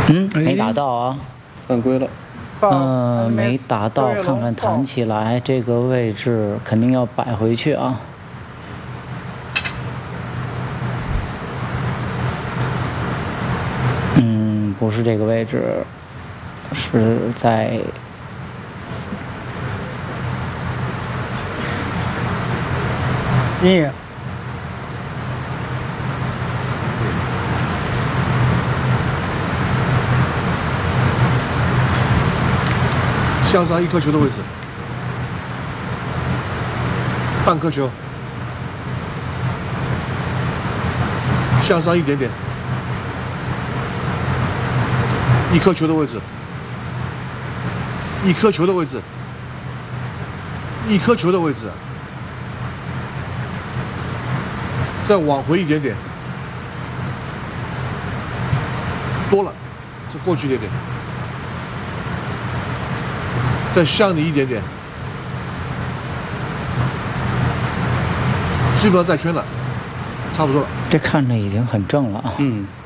没打到啊。 犯规了。 没打到，看看弹起来这个位置肯定要摆回去啊。不是这个位置，是在。 你。 向上1颗球的位置，半颗球，向上一点点，1颗球的位置，1颗球的位置，1颗球的位置，再往回一点点，多了，再过去一点点。再向你一点点，基本上在圈了，差不多了。 这看着已经很正了啊。